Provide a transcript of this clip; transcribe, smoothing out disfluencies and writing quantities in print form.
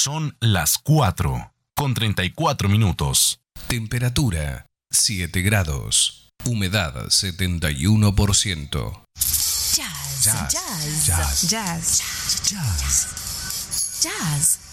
Son las 4:34. Temperatura 7 grados. Humedad 71%. Jazz.